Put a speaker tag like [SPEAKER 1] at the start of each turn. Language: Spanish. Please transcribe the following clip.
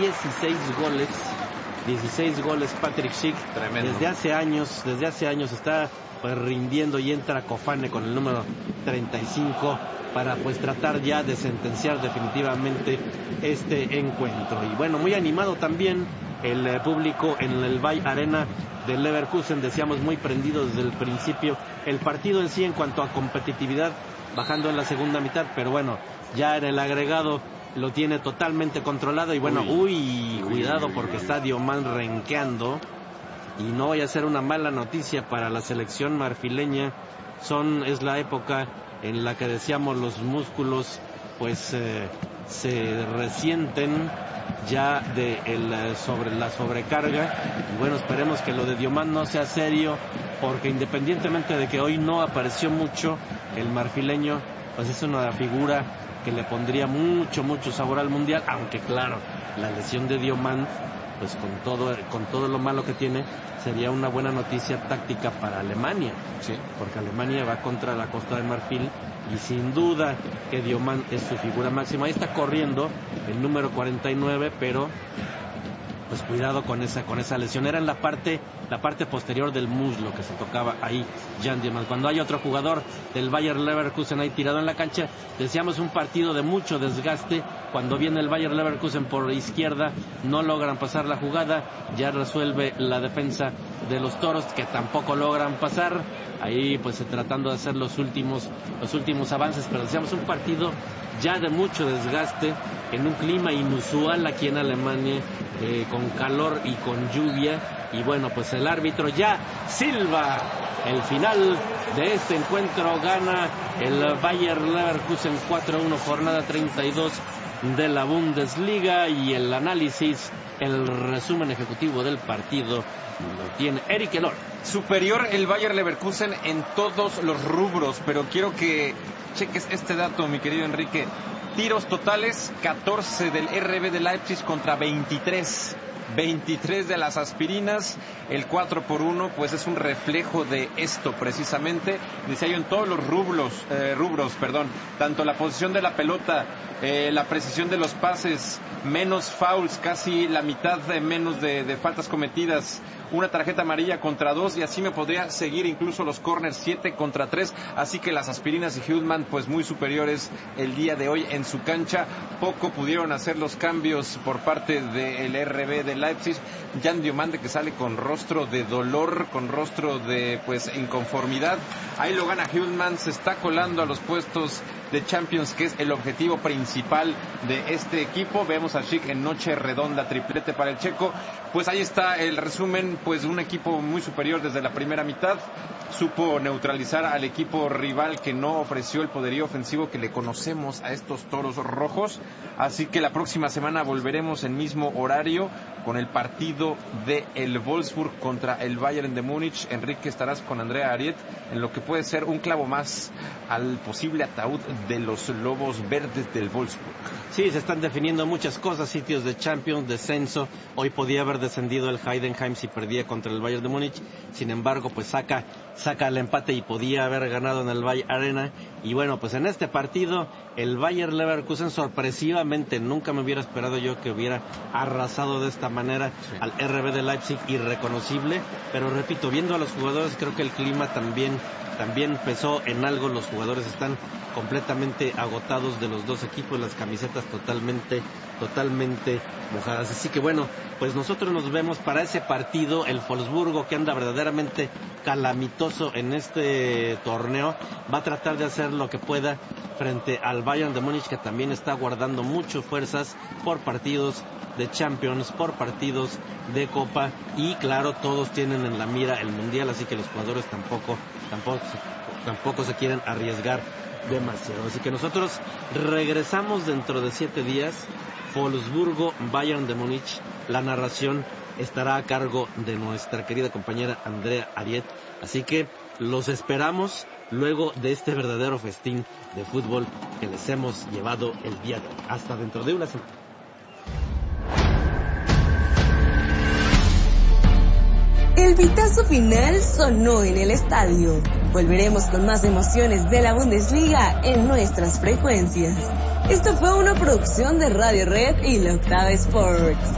[SPEAKER 1] 16 goles Patrick Schick.
[SPEAKER 2] Tremendo.
[SPEAKER 1] Desde hace años está pues rindiendo, y entra Cofane con el número 35 para pues tratar ya de sentenciar definitivamente este encuentro. Y bueno, muy animado también el público en el Bay Arena del Leverkusen, decíamos muy prendido desde el principio. El partido en sí, en cuanto a competitividad, bajando en la segunda mitad, pero bueno, ya en el agregado lo tiene totalmente controlado. Y bueno, cuidado, porque está Diomand renqueando, y no vaya a ser una mala noticia para la selección marfileña. Es la época en la que decíamos los músculos pues se resienten ya sobre la sobrecarga. Y bueno, esperemos que lo de Diomand no sea serio, porque independientemente de que hoy no apareció mucho el marfileño, pues es una figura que le pondría mucho sabor al mundial. Aunque claro, la lesión de Diomand, pues con todo lo malo que tiene, sería una buena noticia táctica para Alemania.
[SPEAKER 2] Sí.
[SPEAKER 1] Porque Alemania va contra la Costa de Marfil, y sin duda que Diomand es su figura máxima. Ahí está corriendo el número 49, pero pues cuidado con esa lesión. Era en la parte posterior del muslo que se tocaba ahí Jan Diomand. Cuando hay otro jugador del Bayer Leverkusen ahí tirado en la cancha, decíamos un partido de mucho desgaste. Cuando viene el Bayer Leverkusen por izquierda, no logran pasar la jugada, ya resuelve la defensa de los toros, que tampoco logran pasar. Ahí pues tratando de hacer los últimos avances, pero decíamos un partido ya de mucho desgaste, en un clima inusual aquí en Alemania, con calor y con lluvia. Y bueno, pues el árbitro ya silba el final de este encuentro. Gana el Bayer Leverkusen 4-1, jornada 32 de la Bundesliga. Y el análisis, el resumen ejecutivo del partido, lo tiene Eric Elor.
[SPEAKER 2] Superior el Bayer Leverkusen en todos los rubros, pero quiero que cheques este dato, mi querido Enrique. Tiros totales, 14 del RB de Leipzig contra 23 de las aspirinas. El 4-1 pues es un reflejo de esto precisamente. Decía yo, en todos los rubros, tanto la posición de la pelota, la precisión de los pases, menos fouls, casi la mitad menos de faltas cometidas, una tarjeta amarilla contra 2, y así me podría seguir, incluso los corners 7 contra 3, así que las aspirinas y Hülman pues muy superiores el día de hoy en su cancha. Poco pudieron hacer los cambios por parte del RB de Leipzig. Jan Diomand, que sale con rostro de dolor, con rostro de pues inconformidad. Ahí lo gana Hülman, se está colando a los puestos de Champions, que es el objetivo principal de este equipo. Vemos a Schick en noche redonda, triplete para el checo. Pues ahí está el resumen, pues un equipo muy superior desde la primera mitad. Supo neutralizar al equipo rival, que no ofreció el poderío ofensivo que le conocemos a estos toros rojos. Así que la próxima semana volveremos en mismo horario con el partido de el Wolfsburg contra el Bayern de Múnich. Enrique, estarás con Andrea Ariet en lo que puede ser un clavo más al posible ataúd de los Lobos Verdes del Wolfsburg.
[SPEAKER 1] Sí, se están definiendo muchas cosas, sitios de Champions, descenso. Hoy podía haber descendido el Heidenheim si perdía contra el Bayern de Múnich. Sin embargo, pues saca el empate y podía haber ganado en el Bay Arena. Y bueno, pues en este partido el Bayer Leverkusen, sorpresivamente, nunca me hubiera esperado yo que hubiera arrasado de esta manera al RB de Leipzig, irreconocible. Pero repito, viendo a los jugadores, creo que el clima también pesó en algo. Los jugadores están completamente agotados de los dos equipos, las camisetas totalmente mojadas. Así que bueno, pues nosotros nos vemos para ese partido. El Wolfsburgo, que anda verdaderamente calamitoso en este torneo, va a tratar de hacer lo que pueda frente al Bayern de Múnich, que también está guardando muchas fuerzas por partidos de Champions, por partidos de Copa, y claro, todos tienen en la mira el Mundial, así que los jugadores tampoco se quieren arriesgar demasiado. Así que nosotros regresamos dentro de 7 días. Wolfsburgo, Bayern de Múnich. La narración estará a cargo de nuestra querida compañera Andrea Ariet. Así que los esperamos luego de este verdadero festín de fútbol que les hemos llevado el día de hoy. Hasta dentro de una semana.
[SPEAKER 3] El pitazo final sonó en el estadio. Volveremos con más emociones de la Bundesliga en nuestras frecuencias. Esto fue una producción de Radio Red y La Octava Sports.